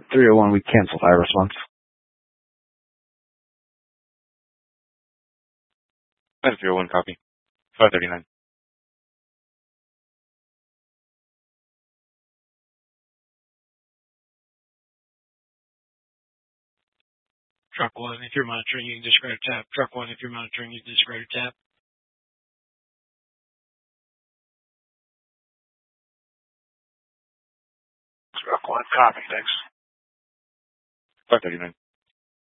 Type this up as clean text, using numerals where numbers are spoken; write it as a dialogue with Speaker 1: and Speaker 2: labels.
Speaker 1: 301, we canceled high response.
Speaker 2: 301, copy. 539.
Speaker 3: Truck 1, if you're monitoring, you can discard a tap. Truck 1, if you're monitoring, you can discard a tap.
Speaker 4: Truck 1, copy, thanks.
Speaker 2: 539.